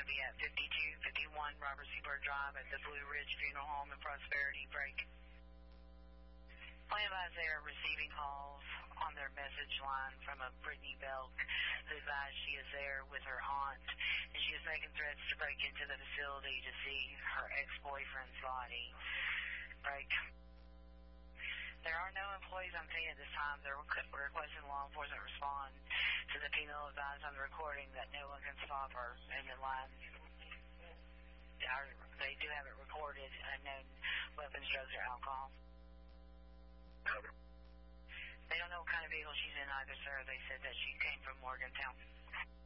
be at 5251 Robert Seabird Drive at the Blue Ridge Funeral Home in Prosperity. Break. Plan advised they are receiving calls on their message line from a Brittany Belk who advised she is there with her aunt, and she is making threats to break into the facility to see her ex-boyfriend's body. Break. There are no employees on scene at this time. They're requesting law enforcement respond to the female advised on the recording that no one can stop her in the line. They do have it recorded, unknown weapons, drugs, or alcohol. They don't know what kind of vehicle she's in either, sir. They said that she came from Morgantown.